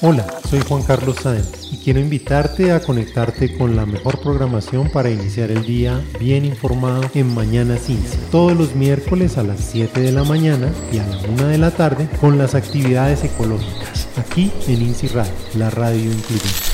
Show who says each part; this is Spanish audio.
Speaker 1: Hola, soy Juan Carlos Sáenz y quiero invitarte a conectarte con la mejor programación para iniciar el día bien informado en Mañanas INSI. Todos los miércoles a las 7 de la mañana y a la 1 de la tarde con las actividades ecológicas, aquí en INSI Radio, la radio incluyente.